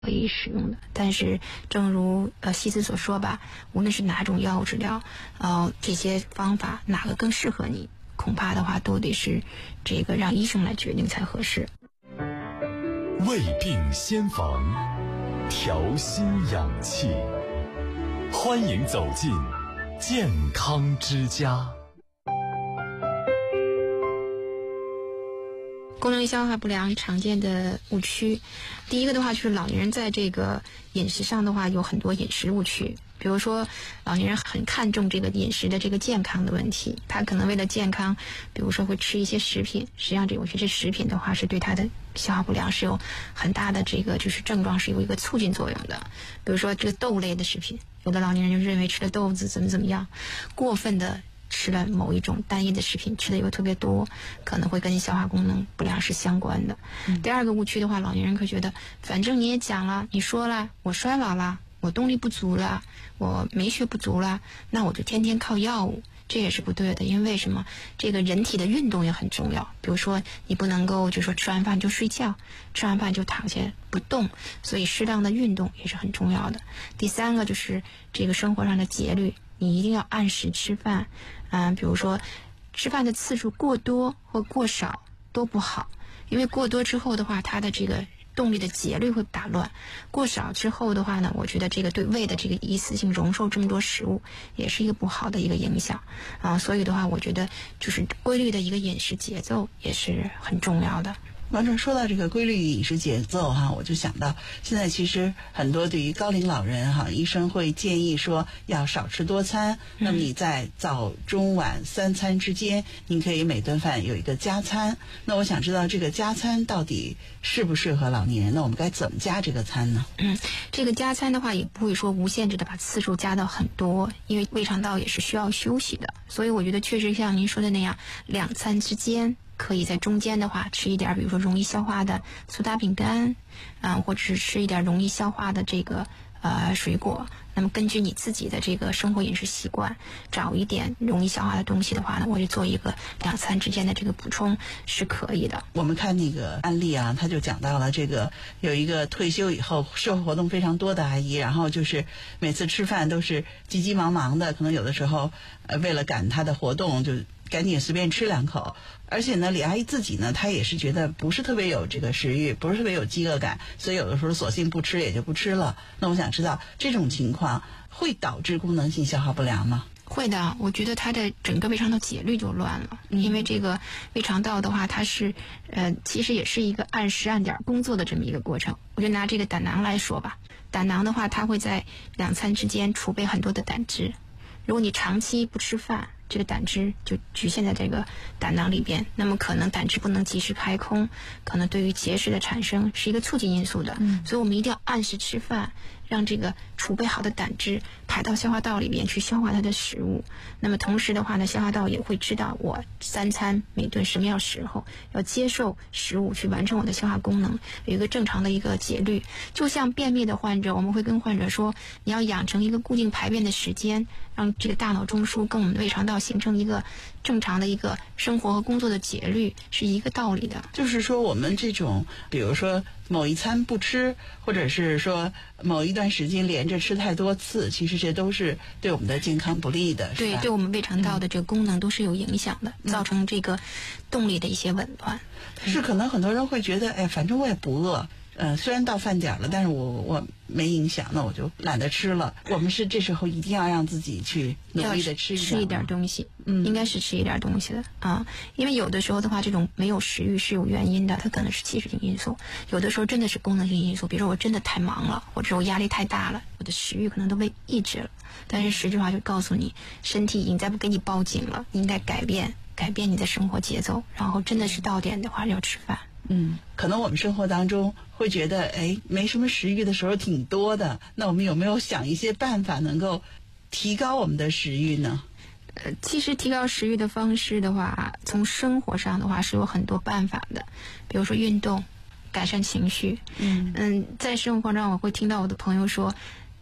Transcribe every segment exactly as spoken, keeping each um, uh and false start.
可以使用的。但是正如呃西子所说吧，无论是哪种药物治疗，呃这些方法哪个更适合你，恐怕的话都得是这个让医生来决定才合适。 胃病先防，调心养气，欢迎走进健康之家。 功能消化不良常见的误区，第一个的话就是老年人在这个饮食上的话有很多饮食误区，比如说老年人很看重这个饮食的这个健康的问题，他可能为了健康，比如说会吃一些食品，实际上这有些食品的话是对他的消化不良是有很大的这个就是症状是有一个促进作用的。比如说这个豆类的食品，有的老年人就认为吃了豆子怎么怎么样，过分的吃了某一种单一的食品，吃的又特别多，可能会跟消化功能不良是相关的。嗯、第二个误区的话，老年人可觉得反正你也讲了，你说了我衰老了，我动力不足了，我酶血不足了，那我就天天靠药物，这也是不对的。因为什么？这个人体的运动也很重要，比如说你不能够就说吃完饭就睡觉，吃完饭就躺下不动，所以适当的运动也是很重要的。第三个就是这个生活上的节律，你一定要按时吃饭，嗯、呃，比如说吃饭的次数过多或过少都不好，因为过多之后的话，它的这个动力的节律会打乱，过少之后的话呢，我觉得这个对胃的这个一次性容受这么多食物也是一个不好的一个影响啊，所以的话，我觉得就是规律的一个饮食节奏也是很重要的。 王主任说到这个规律饮食节奏哈，我就想到现在其实很多对于高龄老人哈，医生会建议说要少吃多餐，嗯、那么你在早中晚三餐之间，您可以每顿饭有一个加餐。那我想知道这个加餐到底适不适合老年人？那我们该怎么加这个餐呢？ 嗯，这个加餐的话也不会说无限制的把次数加到很多，因为胃肠道也是需要休息的，所以我觉得确实像您说的那样，两餐之间可以在中间的话吃一点，比如说容易消化的苏打饼干，啊、呃，或者是吃一点容易消化的这个呃水果。那么根据你自己的这个生活饮食习惯，找一点容易消化的东西的话呢，我就做一个两餐之间的这个补充是可以的。 我们看那个案例啊，他就讲到了这个有一个退休以后社会活动非常多的阿姨，然后就是每次吃饭都是急急忙忙的，可能有的时候呃为了赶她的活动就赶紧随便吃两口，而且呢李阿姨自己呢她也是觉得不是特别有这个食欲，不是特别有饥饿感，所以有的时候索性不吃也就不吃了。那我想知道这种情况会导致功能性消化不良吗？ 会的，我觉得它的整个胃肠道节律就乱了，因为这个胃肠道的话，它是呃，其实也是一个按时按点工作的这么一个过程。我就拿这个胆囊来说吧，胆囊的话，它会在两餐之间储备很多的胆汁，如果你长期不吃饭，这个胆汁就局限在这个胆囊里边，那么可能胆汁不能及时排空，可能对于结石的产生是一个促进因素的。嗯，所以我们一定要按时吃饭，让这个储备好的胆汁排到消化道里面去消化它的食物。那么同时的话呢，消化道也会知道我三餐每顿什么样时候要接受食物去完成我的消化功能，有一个正常的一个节律。就像便秘的患者，我们会跟患者说，你要养成一个固定排便的时间，让这个大脑中枢跟我们的胃肠道形成一个正常的一个生活和工作的节律，是一个道理的。 就是说我们这种比如说某一餐不吃，或者是说某一段时间连着吃太多次，其实这都是对我们的健康不利的， 对，对我们胃肠道的这个功能都是有影响的，嗯、造成这个动力的一些紊乱。 但是可能很多人会觉得，哎，反正我也不饿，呃，虽然到饭点了，但是我我没影响，那我就懒得吃了。我们是这时候一定要让自己去努力的吃一点吃一点东西，嗯，应该是吃一点东西的啊，因为有的时候的话，这种没有食欲是有原因的，它可能是器质性因素，有的时候真的是功能性因素，比如说我真的太忙了，或者我压力太大了，我的食欲可能都被抑制了，但是实际上就告诉你，身体已经在不给你报警了，你应该改变改变你的生活节奏，然后真的是到点的话要吃饭。 嗯，可能我们生活当中会觉得，哎，没什么食欲的时候挺多的。那我们有没有想一些办法能够提高我们的食欲呢？ 呃，其实提高食欲的方式的话，从生活上的话是有很多办法的，比如说运动，改善情绪。嗯嗯，在生活上我会听到我的朋友说，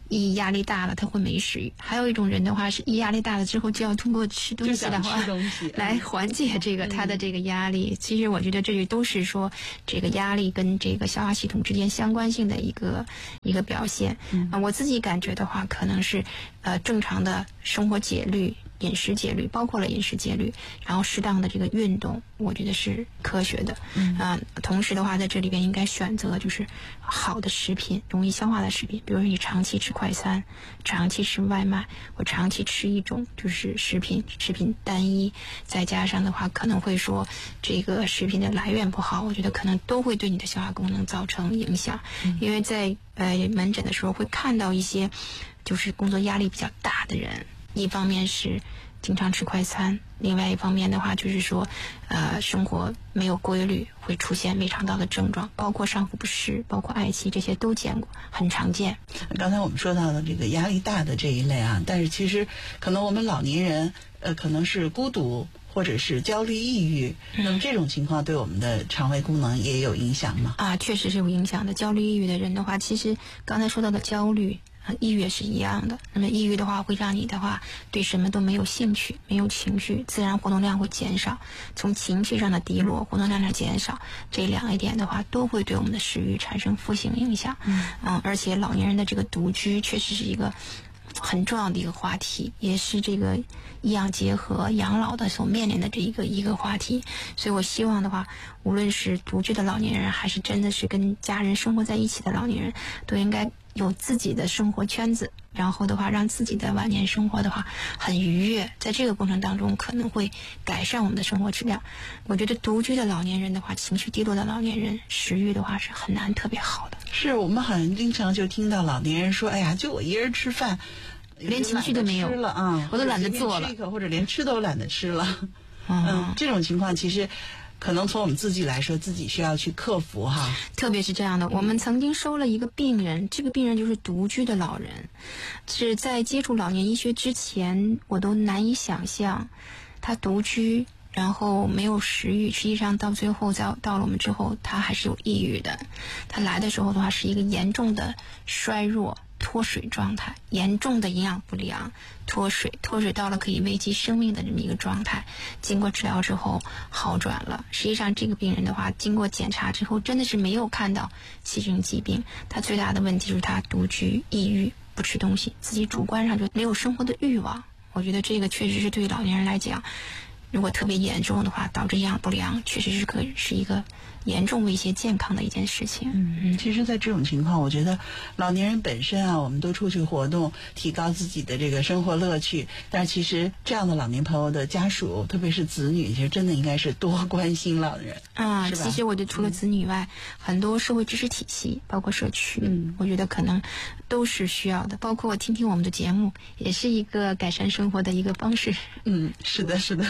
一压力大了他会没食欲，还有一种人的话是一压力大了之后就要通过吃东西的话来缓解这个他的这个压力。其实我觉得这都是说这个压力跟这个消化系统之间相关性的一个一个表现。嗯、呃，我自己感觉的话，可能是呃正常的生活节律。饮食节律包括了饮食节律，然后适当的这个运动，我觉得是科学的。嗯啊、呃，同时的话，在这里边应该选择就是好的食品，容易消化的食品。比如说你长期吃快餐，长期吃外卖，或长期吃一种就是食品，食品单一，再加上的话可能会说这个食品的来源不好，我觉得可能都会对你的消化功能造成影响。嗯、因为在呃门诊的时候会看到一些就是工作压力比较大的人。一方面是经常吃快餐，另外一方面的话就是说呃生活没有规律，会出现胃肠道的症状，包括上腹不适，包括嗳气，这些都见过，很常见。 刚才我们说到的这个压力大的这一类啊，但是其实可能我们老年人呃可能是孤独或者是焦虑抑郁，嗯、那么这种情况对我们的肠胃功能也有影响吗？ 啊，确实是有影响的。焦虑抑郁的人的话，其实刚才说到的焦虑抑郁也是一样的。那么抑郁的话会让你的话对什么都没有兴趣，没有情绪，自然活动量会减少，从情绪上的低落，活动量上减少，这两一点的话都会对我们的食欲产生负性影响。嗯, 嗯而且老年人的这个独居确实是一个很重要的一个话题，也是这个医养结合养老的所面临的这一个一个话题。所以我希望的话，无论是独居的老年人，还是真的是跟家人生活在一起的老年人，都应该有自己的生活圈子，然后的话让自己的晚年生活的话很愉悦，在这个过程当中可能会改善我们的生活质量。我觉得独居的老年人的话，情绪低落的老年人，食欲的话是很难特别好的。 是我们好像经常就听到老年人说，哎呀，就我一人吃饭连情绪都没有了啊， 我都懒得做了， 或者连吃都懒得吃了。嗯, 嗯，这种情况其实可能从我们自己来说，自己需要去克服哈。 特别是这样的，我们曾经收了一个病人，这个病人就是独居的老人，是在接触老年医学之前，我都难以想象他独居，然后没有食欲，实际上到最后在到了我们之后，他还是有抑郁的。他来的时候的话是一个严重的衰弱脱水状态，严重的营养不良，脱水脱水到了可以危及生命的这么一个状态。经过治疗之后好转了。实际上这个病人的话，经过检查之后真的是没有看到器质性疾病，他最大的问题就是他独居抑郁，不吃东西，自己主观上就没有生活的欲望。我觉得这个确实是对于老年人来讲，如果特别严重的话，导致营养不良，确实是可是一个严重威胁健康的一件事情。 嗯，其实在这种情况，我觉得老年人本身啊，我们都出去活动，提高自己的这个生活乐趣。但是其实这样的老年朋友的家属，特别是子女，其实真的应该是多关心老人啊。其实我觉得除了子女以外，嗯、很多社会支持体系，包括社区，嗯，我觉得可能都是需要的。包括听听我们的节目，也是一个改善生活的一个方式。 嗯，是的，是的。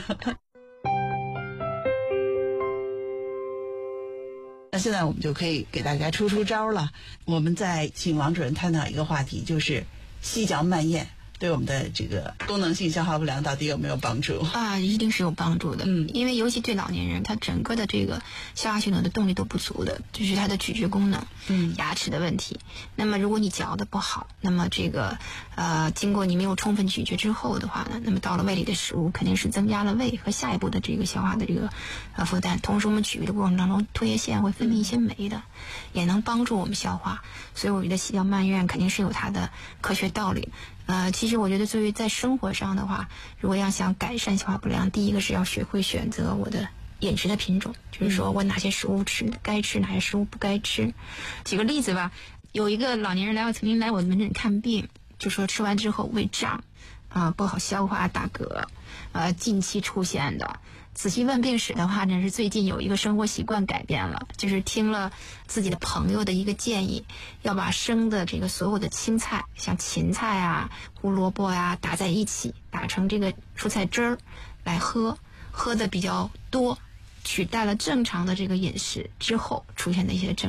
那现在我们就可以给大家出出招了。我们再请王主任探讨一个话题，就是细嚼慢咽对我们的这个功能性消化不良到底有没有帮助啊？一定是有帮助的。嗯，因为尤其对老年人，他整个的这个消化系统的动力都不足的，就是他的咀嚼功能，嗯，牙齿的问题。那么如果你嚼的不好，那么这个呃，经过你没有充分咀嚼之后的话呢，那么到了胃里的食物肯定是增加了胃和下一步的这个消化的这个呃负担。同时我们咀嚼的过程当中，唾液腺会分泌一些酶的，也能帮助我们消化。所以我觉得细嚼慢咽肯定是有它的科学道理。呃，其实我觉得作为在生活上的话，如果要想改善消化不良，第一个是要学会选择我的饮食的品种，就是说我哪些食物吃该吃，哪些食物不该吃。举个例子吧，有一个老年人来，我曾经来我的门诊看病，就说吃完之后胃胀啊，不好消化，打嗝，呃，近期出现的。仔细问病史的话呢，是最近有一个生活习惯改变了，就是听了自己的朋友的一个建议，要把生的这个所有的青菜，像芹菜啊、胡萝卜呀、啊、打在一起，打成这个蔬菜汁儿来喝，喝的比较多，取代了正常的这个饮食之后出现的一些症状。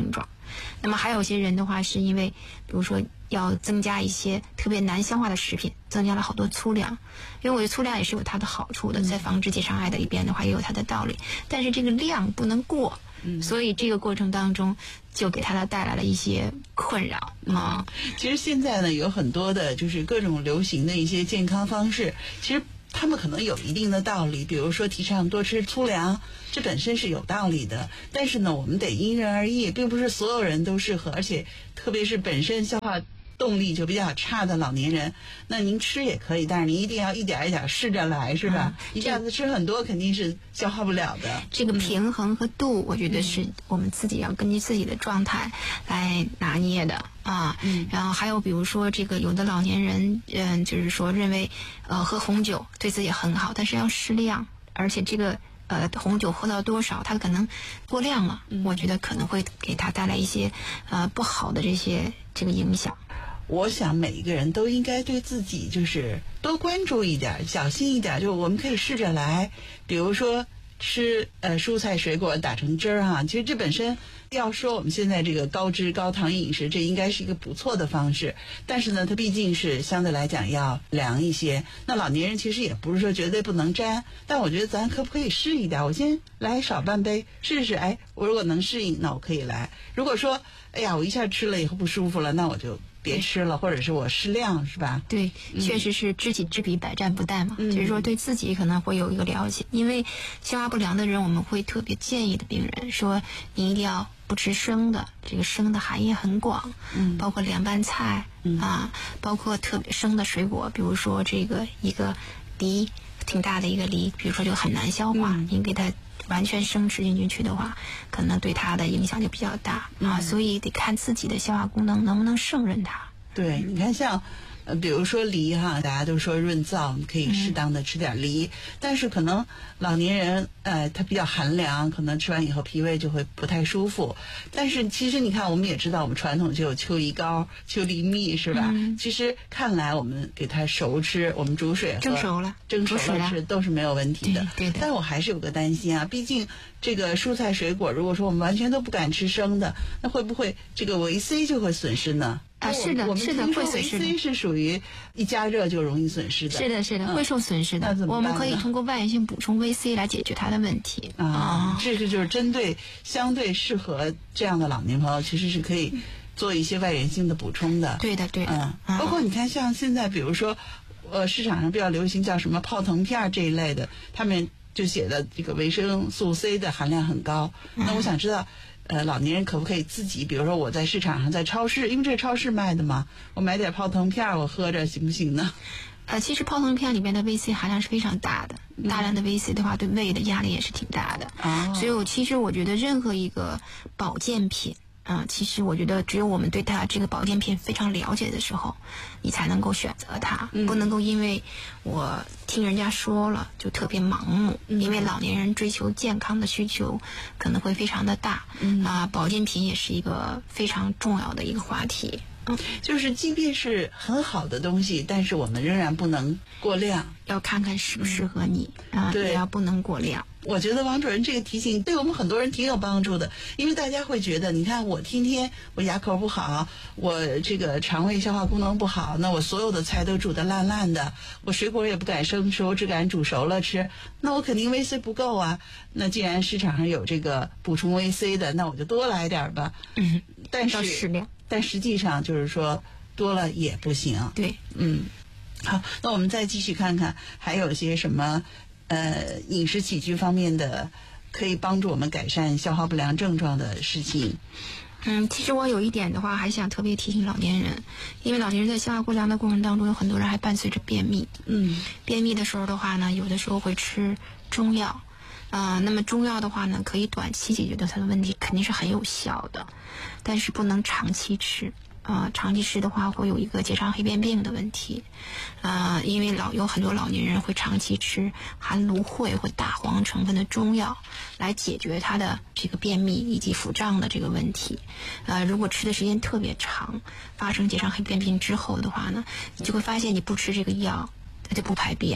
那么还有些人的话，是因为比如说要增加一些特别难消化的食品，增加了好多粗粮。因为我觉得粗粮也是有它的好处的，在防止结肠癌的一边的话也有它的道理，但是这个量不能过，所以这个过程当中就给他带来了一些困扰啊。 其实现在呢，有很多的就是各种流行的一些健康方式，其实他们可能有一定的道理，比如说提倡多吃粗粮，这本身是有道理的。但是呢，我们得因人而异，并不是所有人都适合，而且特别是本身消化动力就比较差的老年人，那您吃也可以，但是您一定要一点一点试着来，是吧？嗯、一下子吃很多肯定是消化不了的。 这个平衡和度，我觉得是我们自己要根据自己的状态来拿捏的啊。嗯、然后还有比如说这个有的老年人，嗯，就是说认为呃喝红酒对自己很好，但是要适量，而且这个呃红酒喝到多少，它可能过量了，嗯、我觉得可能会给他带来一些呃不好的这些这个影响。 我想每一个人都应该对自己就是多关注一点，小心一点。就我们可以试着来，比如说吃呃蔬菜水果打成汁儿哈。其实这本身要说我们现在这个高脂高糖饮食，这应该是一个不错的方式。但是呢，它毕竟是相对来讲要凉一些。那老年人其实也不是说绝对不能沾，但我觉得咱可不可以试一点？我先来少半杯试试，哎，我如果能适应，那我可以来。如果说哎呀，我一下吃了以后不舒服了，那我就别吃了，或者是我适量，是吧？ 对， 嗯、 确实是知己知彼，百战不殆嘛。嗯、就是说对自己可能会有一个了解，因为消化不良的人，我们会特别建议的病人说，你一定要不吃生的，这个生的含义很广，嗯，包括凉拌菜、嗯、啊，包括特别生的水果，比如说这个一个梨，挺大的一个梨，比如说就很难消化，嗯、您给它完全生吃进去的话，可能对它的影响就比较大、嗯、啊，所以得看自己的消化功能能不能胜任它。 对，你看像呃，比如说梨哈，大家都说润燥，你可以适当的吃点梨，嗯、但是可能老年人呃他比较寒凉，可能吃完以后脾胃就会不太舒服。但是其实你看，我们也知道，我们传统就有秋梨膏、秋梨蜜，是吧？嗯、其实看来我们给它熟吃，我们煮水喝蒸熟了， 蒸熟了吃都是没有问题的。 对, 对的。 但我还是有个担心啊，毕竟这个蔬菜水果，如果说我们完全都不敢吃生的，那会不会这个维 C 就会损失呢？ 啊，是的，是的，会损失的。 维 C 是属于一加热就容易损失的。 是的，是的，嗯、会受损失的。我们可以通过外源性补充 维 C 来解决它的问题啊。啊这个就是针对相对适合这样的老年朋友，其实是可以做一些外源性的补充的。 对的，对的。 嗯，包括你看，像现在比如说，呃，市场上比较流行叫什么泡腾片这一类的，他们就写的这个维生素 C 的含量很高。嗯、那我想知道。呃，老年人可不可以自己，比如说我在市场上，在超市，因为这是超市卖的嘛，我买点泡腾片我喝着行不行呢？ 呃，其实泡腾片里面的 维 C 含量是非常大的，大量的 维 C 的话，对胃的压力也是挺大的。哦，所以我其实我觉得任何一个保健品。嗯，其实我觉得只有我们对它这个保健品非常了解的时候，你才能够选择它，嗯、不能够因为我听人家说了就特别盲目。嗯、因为老年人追求健康的需求可能会非常的大，嗯、啊，保健品也是一个非常重要的一个话题。嗯， 就是即便是很好的东西，但是我们仍然不能过量， 要看看适不适合你、嗯、啊， 对， 也要不能过量。 我觉得王主任这个提醒对我们很多人挺有帮助的，因为大家会觉得，你看我天天我牙口不好，我这个肠胃消化功能不好，那我所有的菜都煮得烂烂的，我水果也不敢生吃，我只敢煮熟了吃，那我肯定 维 C 不够啊。那既然市场上有这个补充 维 C 的，那我就多来点吧。 嗯， 但是适量， 但实际上就是说多了也不行。 对， 嗯，好，那我们再继续看看还有些什么。呃，饮食起居方面的可以帮助我们改善消化不良症状的事情。 嗯，其实我有一点的话，还想特别提醒老年人，因为老年人在消化不良的过程当中，有很多人还伴随着便秘。嗯，便秘的时候的话呢，有的时候会吃中药。啊、呃，那么中药的话呢，可以短期解决掉它的问题，肯定是很有效的，但是不能长期吃。啊、呃，长期吃的话会有一个结肠黑变病的问题，啊、呃，因为老有很多老年人会长期吃含芦荟或大黄成分的中药来解决他的这个便秘以及腹胀的这个问题，呃，如果吃的时间特别长，发生结肠黑变病之后的话呢，你就会发现你不吃这个药，它就不排便。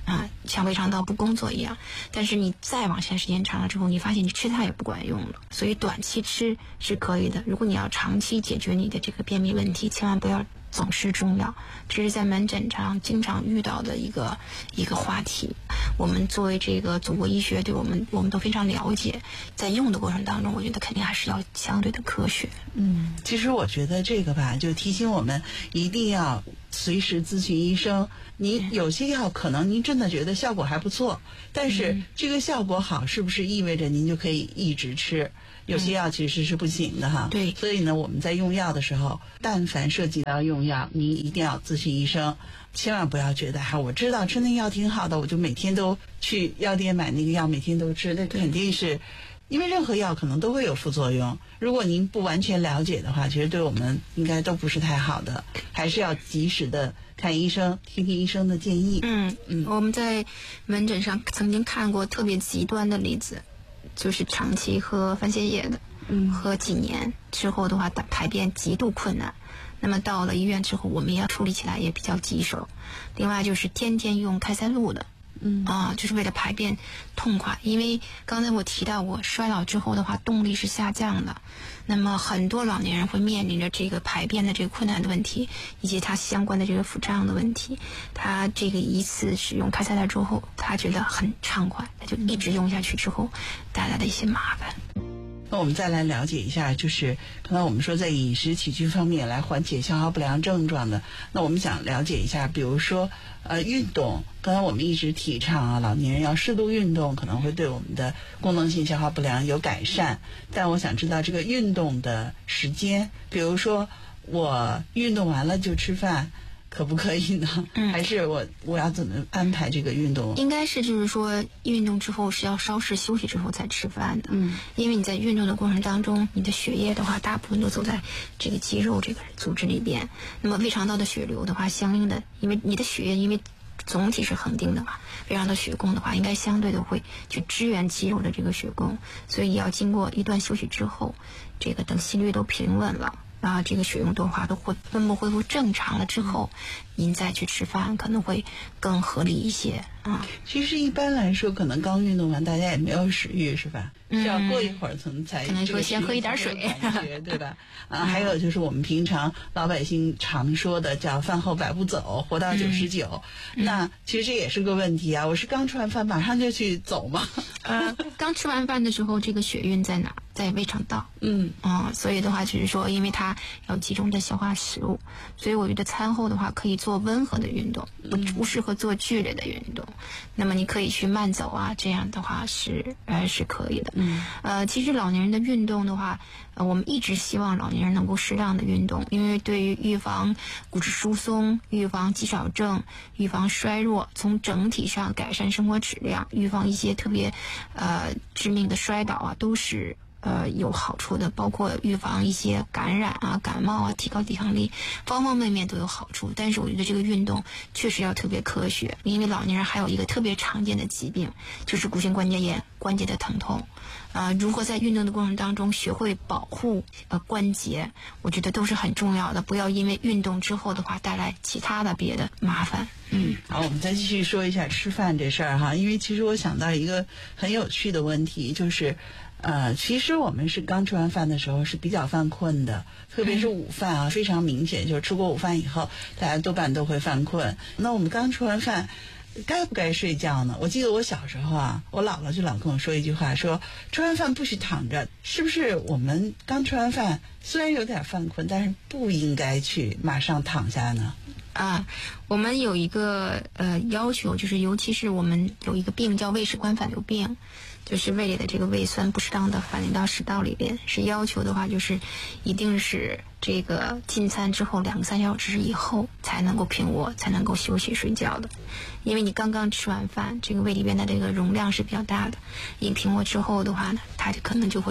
啊，像胃肠道不工作一样。但是你再往前时间长了之后，你发现你吃它也不管用了。所以短期吃是可以的，如果你要长期解决你的这个便秘问题，千万不要总吃中药。这是在门诊上经常遇到的一个一个话题。我们作为这个祖国医学，对我们我们都非常了解，在用的过程当中，我觉得肯定还是要相对的科学。 嗯，其实我觉得这个吧，就提醒我们一定要随时咨询医生。您有些药可能您真的觉得效果还不错，但是这个效果好是不是意味着您就可以一直吃？有些药其实是不行的哈。 对， 所以呢，我们在用药的时候，但凡涉及到用药，您一定要咨询医生，千万不要觉得哈，我知道吃那药挺好的，我就每天都去药店买那个药，每天都吃，那肯定是。因为任何药可能都会有副作用，如果您不完全了解的话，其实对我们应该都不是太好的，还是要及时的看医生，听听医生的建议。 嗯嗯， 我们在门诊上曾经看过特别极端的例子，就是长期喝番泻叶的， 嗯， 喝几年之后的话，排便极度困难。那么到了医院之后，我们也要处理起来也比较棘手。另外就是天天用开塞露的。嗯啊，就是为了排便痛快。因为刚才我提到过，衰老之后的话，动力是下降的。那么很多老年人会面临着这个排便的这个困难的问题，以及它相关的这个腹胀的问题。他这个一次使用开塞露之后，他觉得很畅快，他就一直用下去之后带来的一些麻烦。 那我们再来了解一下，就是可能我们说在饮食起居方面来缓解消化不良症状的，那我们想了解一下，比如说呃运动，刚才我们一直提倡啊，老年人要适度运动，可能会对我们的功能性消化不良有改善。但我想知道这个运动的时间，比如说我运动完了就吃饭，可不可以呢？嗯，还是我我要怎么安排这个运动？ 应该是就是说，运动之后是要稍事休息之后才吃饭的。嗯，因为你在运动的过程当中，你的血液的话，大部分都走在这个肌肉这个组织里边。那么胃肠道的血流的话，相应的，因为你的血液因为总体是恒定的嘛，胃肠道血供的话，应该相对的会去支援肌肉的这个血供，所以要经过一段休息之后，这个等心率都平稳了。啊，这个血用的话都会分布恢复正常了之后，您再去吃饭可能会更合理一些啊。 其实一般来说，可能刚运动完，大家也没有食欲，是吧？是要过一会儿才才可能说先喝一点水， 对吧？啊，还有就是我们平常老百姓常说的叫饭后百步走，活到九十九。那其实这也是个问题啊！我是刚吃完饭马上就去走吗？ 呃，刚吃完饭的时候，这个血运在哪？在胃肠道。 嗯啊、嗯，所以的话就是说，因为它要集中的消化食物，所以我觉得餐后的话可以做温和的运动，不不适合做剧烈的运动。那么你可以去慢走啊，这样的话是呃是可以的。嗯，呃，其实老年人的运动的话，呃，我们一直希望老年人能够适当的运动，因为对于预防骨质疏松、预防肌少症、预防衰弱，从整体上改善生活质量，预防一些特别呃致命的摔倒啊，都是呃有好处的，包括预防一些感染啊、感冒啊，提高抵抗力，方方面面都有好处。但是我觉得这个运动确实要特别科学，因为老年人还有一个特别常见的疾病，就是骨性关节炎、关节的疼痛。啊、呃，如何在运动的过程当中学会保护呃关节，我觉得都是很重要的。不要因为运动之后的话带来其他的别的麻烦。 嗯，好，我们再继续说一下吃饭这事儿哈，因为其实我想到一个很有趣的问题，就是呃，其实我们是刚吃完饭的时候是比较犯困的，特别是午饭啊，非常明显，就是吃过午饭以后，大家多半都会犯困。那我们刚吃完饭，该不该睡觉呢？我记得我小时候啊，我姥姥就老跟我说一句话，说吃完饭不许躺着。是不是我们刚吃完饭虽然有点犯困，但是不应该去马上躺下呢？ 啊，我们有一个呃要求，就是尤其是我们有一个病叫胃食管反流病，就是胃里的这个胃酸不适当的反流到食道里边，是要求的话就是一定是这个进餐之后两个三小时以后才能够平卧，才能够休息睡觉的。因为你刚刚吃完饭，这个胃里边的这个容量是比较大的，一平卧之后的话呢，它就可能就会有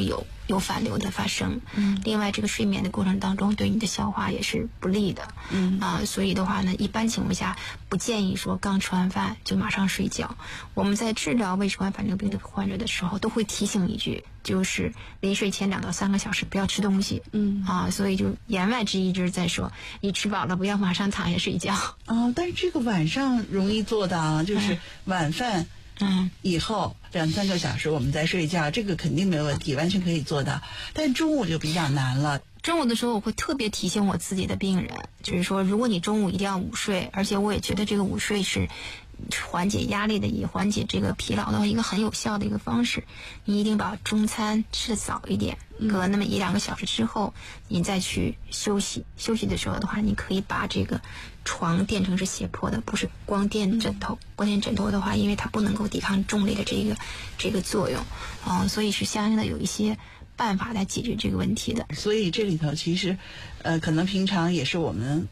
有反流的发生。 嗯， 另外这个睡眠的过程当中对你的消化也是不利的。 嗯啊，所以的话呢，一般情况下不建议说刚吃完饭就马上睡觉。我们在治疗胃食管反流病的患者的时候，都会提醒一句，就是临睡前两到三个小时不要吃东西。 嗯啊，所以就言外之意就是在说，你吃饱了不要马上躺下睡觉。 哦，但是这个晚上容易做到啊，就是晚饭嗯以后两三个小时我们再睡觉，这个肯定没问题，完全可以做到。但中午就比较难了。 中午的时候，我会特别提醒我自己的病人，就是说，如果你中午一定要午睡，而且我也觉得这个午睡是缓解压力的，也缓解这个疲劳的一个很有效的一个方式。你一定把中餐吃得早一点，隔那么一两个小时之后，你再去休息。休息的时候的话，你可以把这个床垫成是斜坡的，不是光垫枕头。光垫枕头的话，因为它不能够抵抗重力的这个这个作用，嗯，所以是相应的有一些办法来解决这个问题的。 所以这里头其实，呃，可能平常也是我们